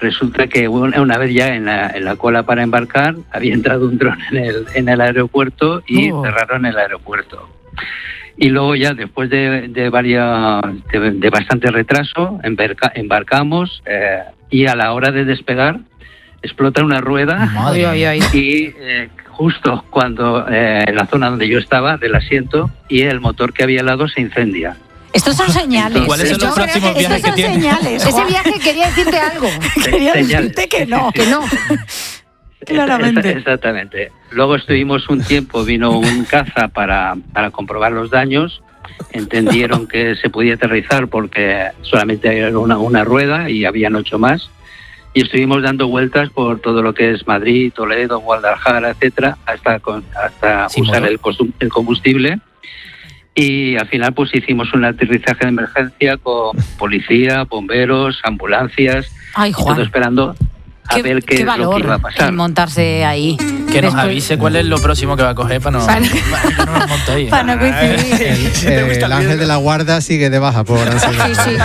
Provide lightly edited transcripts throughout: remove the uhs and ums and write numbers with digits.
resulta que una vez ya en la cola para embarcar había entrado un dron en el aeropuerto y cerraron el aeropuerto. Y luego ya después de bastante retraso embarcamos y a la hora de despegar explota una rueda y justo cuando en la zona donde yo estaba del asiento y el motor que había al lado se incendia. Estos son señales. ¿Cuáles son los próximos viajes que tienes? Señales. Ese viaje quería decirte algo. Quería decirte que no. Claramente. Exactamente. Luego estuvimos un tiempo, vino un caza para comprobar los daños. Entendieron que se podía aterrizar porque solamente era una rueda y habían 8 más. Y estuvimos dando vueltas por todo lo que es Madrid, Toledo, Guadalajara, etcétera, hasta usar el combustible. Y al final pues hicimos un aterrizaje de emergencia con policía, bomberos, ambulancias, todo esperando a ver qué es lo que iba a pasar. Montarse ahí. Que nos avise cuál es lo próximo que va a coger para no nos monte ahí. Para no coincidir. El ángel de la guarda sigue de baja por ansiedad. Sí.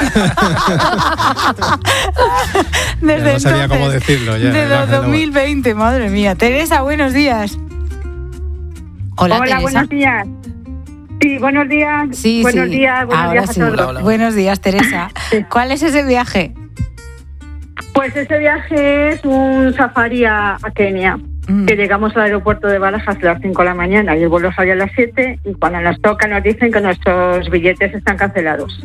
Desde no sabía cómo decirlo ya. Desde 2020, madre mía. Teresa, buenos días. Hola Teresa. Buenos días. Sí, buenos días. Sí, buenos días a todos. Hola. Buenos días, Teresa. ¿Cuál es ese viaje? Pues ese viaje es un safari a Kenia. Que llegamos al aeropuerto de Barajas a las 5 de la mañana y el vuelo sale a las 7 y cuando nos toca nos dicen que nuestros billetes están cancelados.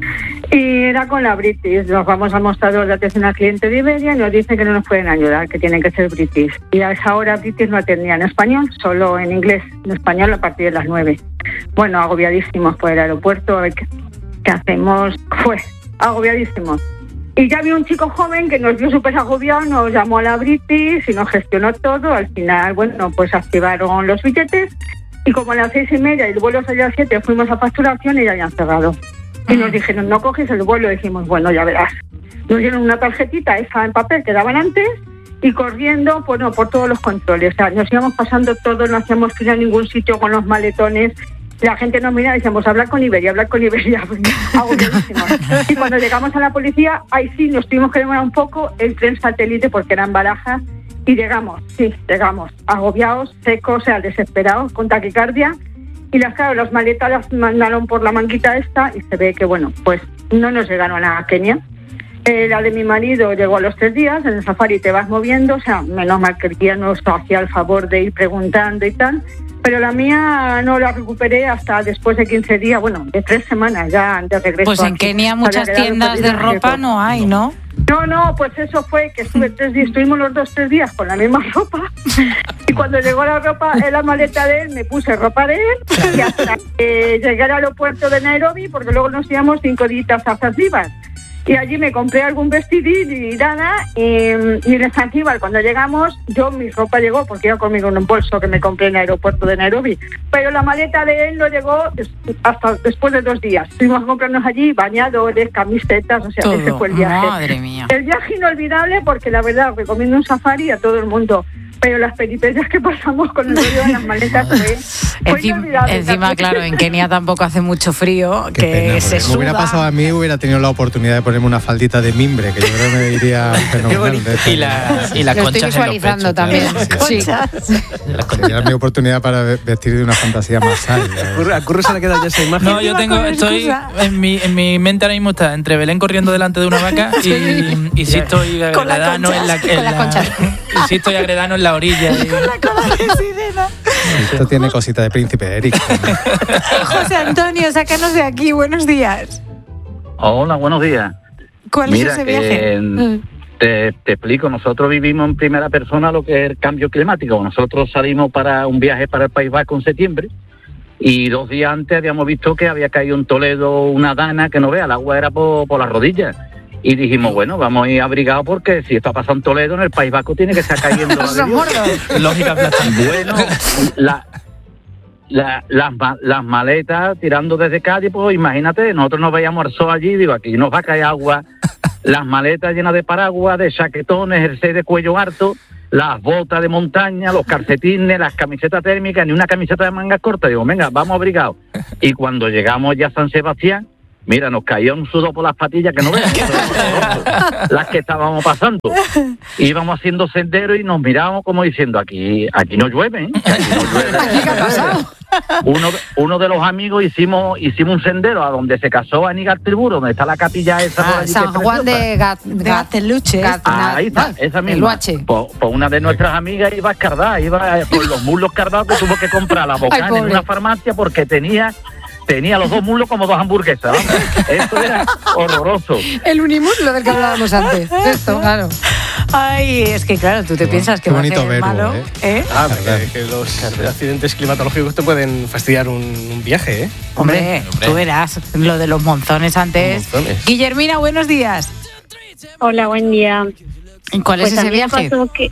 Y era con la British, nos vamos al mostrador de atención al cliente de Iberia y nos dicen que no nos pueden ayudar, que tienen que ser British. Y a esa hora British no atendía en español, solo en inglés, en español a partir de las 9. Bueno, agobiadísimos por el aeropuerto, a ver qué hacemos, pues agobiadísimos. Y ya había un chico joven que nos vio súper agobiado, nos llamó a la British y nos gestionó todo. Al final, bueno, pues activaron los billetes y como a las 6:30 y el vuelo salía a las 7, fuimos a facturación y ya habían cerrado. Y nos dijeron, no coges el vuelo. Y dijimos, bueno, ya verás. Nos dieron una tarjetita, esa en papel que daban antes, y corriendo por todos los controles. O sea, nos íbamos pasando todo, no hacíamos fila en ningún sitio con los maletones. La gente nos miraba y decíamos, hablar con Iberia. Agobiadísimos. Y cuando llegamos a la policía, ahí sí nos tuvimos que demorar un poco el tren satélite porque eran Barajas. Y llegamos, agobiados, secos, o sea, desesperados, con taquicardia. Y las maletas las mandaron por la manguita esta y se ve que, bueno, pues no nos llegaron a Kenia. La de mi marido llegó a los 3 días, en el safari te vas moviendo, o sea, menos mal que el guía nos hacía el favor de ir preguntando y tal. Pero la mía no la recuperé hasta después de 15 días, bueno, de 3 semanas ya de regreso. Pues en Kenia muchas tiendas de ropa no hay, ¿no? No, pues eso fue que estuve 3 días, estuvimos los 3 días con la misma ropa y cuando llegó la ropa en la maleta de él me puse ropa de él y hasta que llegué al aeropuerto de Nairobi porque luego nos íbamos 5 días a Zanzíbar. Y allí me compré algún vestidín y nada, y en Zanzíbar cuando llegamos, mi ropa llegó porque iba conmigo en un bolso que me compré en el aeropuerto de Nairobi, pero la maleta de él no llegó hasta después de 2 días. Tuvimos que comprarnos allí bañadores, camisetas, o sea, todo. Ese fue el viaje. Madre mía. El viaje inolvidable porque la verdad recomiendo un safari a todo el mundo. Pero las peripecias que pasamos con el rollo de las maletas fue inolvidable. Encima, claro, en Kenia tampoco hace mucho frío, Qué que pena, se suda. Me hubiera pasado a mí, hubiera tenido la oportunidad de ponerme una faldita de mimbre, que yo creo que me iría fenomenal. Y las Lo conchas estoy visualizando en los pechos, también. Sí. Sería mi oportunidad para vestir de una fantasía más sana. A Curro se le queda ya esa imagen. No, yo estoy en mi mente ahora mismo está entre Belén corriendo delante de una vaca y si estoy agredano en la y si estoy agredano en la orilla. Esto tiene cosita de príncipe Eric. José Antonio, sácanos de aquí, buenos días. Hola, buenos días. ¿Cuál es ese viaje? Te explico, nosotros vivimos en primera persona lo que es el cambio climático. Nosotros salimos para un viaje para el País Vasco en septiembre y 2 días antes habíamos visto que había caído en Toledo una dana que no vea, el agua era por las rodillas. Y dijimos, bueno, vamos a ir abrigados porque si esto ha pasado en Toledo, en el País Vasco tiene que estar cayendo. Lógica aplastante. Bueno, las maletas tirando desde Cádiz, pues imagínate, nosotros nos veíamos al sol allí, digo, aquí nos va a caer agua, las maletas llenas de paraguas, de chaquetones, jersey de cuello harto, las botas de montaña, los calcetines, las camisetas térmicas, ni una camiseta de mangas cortas. Digo, venga, vamos abrigados. Y cuando llegamos ya a San Sebastián, Mira, nos caía un sudor por las patillas que no veas, las que estábamos pasando. Íbamos haciendo sendero y nos mirábamos como diciendo, aquí no llueve, ¿eh? Aquí no llueve. ¿Qué ha pasado? Uno de los amigos hicimos un sendero a donde se casó Aníbal Triburo, donde está la capilla esa. Por allí, San Juan de Gazteluche. Ahí está, esa misma. Pues una de nuestras amigas iba escardada, iba con los muslos cardados, que tuvo que comprar la bocana en una farmacia porque tenía los dos muslos como dos hamburguesas. Eso era horroroso. El unimuslo del que hablábamos antes. Esto, claro. Ay, es que claro, tú te piensas que va a ser malo. Que los accidentes climatológicos te pueden fastidiar un viaje, ¿eh? Hombre, tú verás lo de los monzones antes. Guillermina, buenos días. Hola, buen día. ¿Cuál es ese viaje?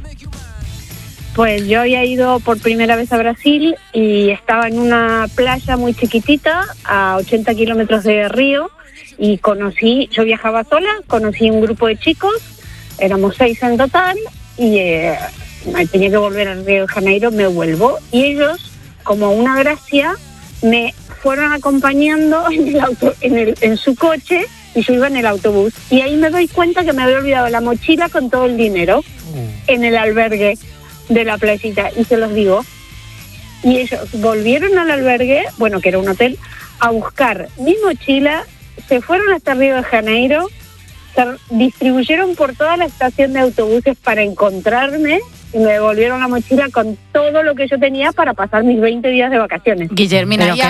Pues yo había ido por primera vez a Brasil y estaba en una playa muy chiquitita a 80 kilómetros de Río y yo viajaba sola, conocí un grupo de chicos, éramos 6 en total y tenía que volver al Río de Janeiro, me vuelvo y ellos, como una gracia, me fueron acompañando en su coche y yo iba en el autobús y ahí me doy cuenta que me había olvidado la mochila con todo el dinero en el albergue de la playita y se los digo y ellos volvieron al albergue, bueno, que era un hotel, a buscar mi mochila, se fueron hasta Río de Janeiro, se distribuyeron por toda la estación de autobuses para encontrarme y me devolvieron la mochila con todo lo que yo tenía para pasar mis 20 días de vacaciones. Guillermina, ahí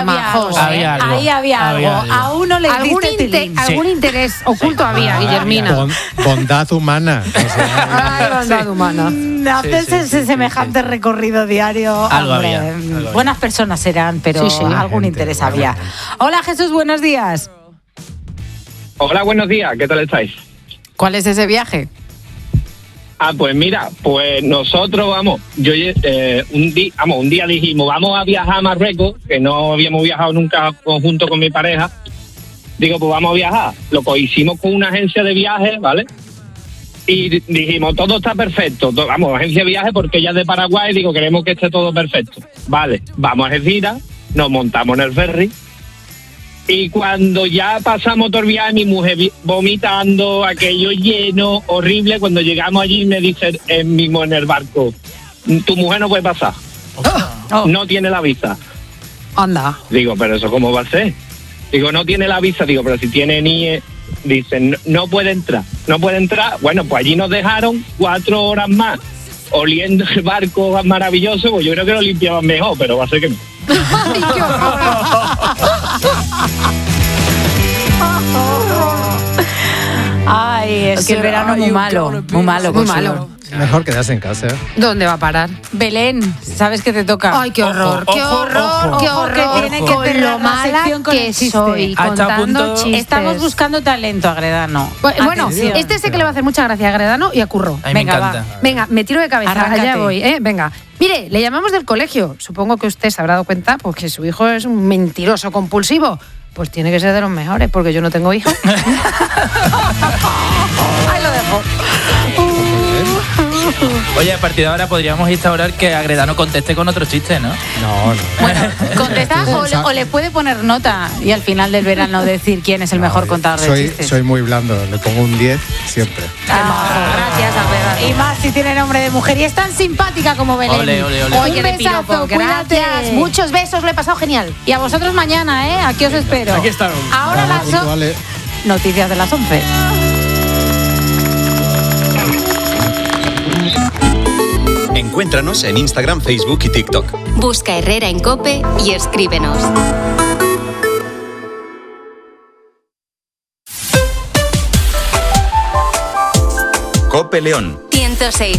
había algo. A uno le algún interés oculto había, Guillermina. Bondad humana. Bondad humana. Haces ese semejante recorrido diario. Algo había. Buenas personas eran, pero algún interés había. Hola, Jesús, buenos días. Hola, buenos días. ¿Qué tal estáis? ¿Cuál es ese viaje? Pues mira, pues nosotros un día dijimos, vamos a viajar a Marruecos, que no habíamos viajado nunca junto con mi pareja. Digo, pues vamos a viajar. Lo hicimos con una agencia de viajes, ¿vale? Y dijimos, todo está perfecto. Agencia de viajes porque ella es de Paraguay, digo, queremos que esté todo perfecto. Vale, vamos a Algeciras, nos montamos en el ferry. Y cuando ya pasamos todo el viaje, mi mujer vomitando, aquello lleno, horrible, cuando llegamos allí me dice mismo en el barco, tu mujer no puede pasar, no tiene la visa. Anda. Digo, pero eso ¿cómo va a ser? Digo, no tiene la visa, digo, pero si tiene NIE, dicen, no puede entrar. Bueno, pues allí nos dejaron 4 horas más, oliendo el barco maravilloso, pues yo creo que lo limpiaban mejor, pero va a ser que no. ¡Ay, qué horror! Ay, es que el verano es muy malo. Mejor quedarse en casa. ¿Dónde va a parar? Belén, ¿sabes qué te toca? Ay, qué horror, qué horror. Que tiene que tener lo mala que soy contando chistes. Estamos buscando talento, Agredano. Bueno, este sé que le va a hacer mucha gracia a Agredano y a Curro. Venga, va. Venga, me tiro de cabeza. Arráncate. Allá voy, venga. Mire, le llamamos del colegio. Supongo que usted se habrá dado cuenta porque su hijo es un mentiroso compulsivo. Pues tiene que ser de los mejores, porque yo no tengo hijos. Ahí lo dejo. Oye, a partir de ahora podríamos instaurar que Agredano conteste con otro chiste, ¿no? No. Bueno, contesta o le puede poner nota y al final del verano decir quién es el mejor contador de chistes. Soy muy blando, le pongo un 10 siempre. Gracias, Agredano. Y más si tiene nombre de mujer y es tan simpática como Belén. Ole. Oye, un besazo, gracias. Muchos besos, lo he pasado genial. Y a vosotros mañana, ¿eh? Aquí os espero. Aquí estamos. Ahora noticias de las 11. Encuéntranos en Instagram, Facebook y TikTok. Busca Herrera en COPE y escríbenos. COPE León. 106.0.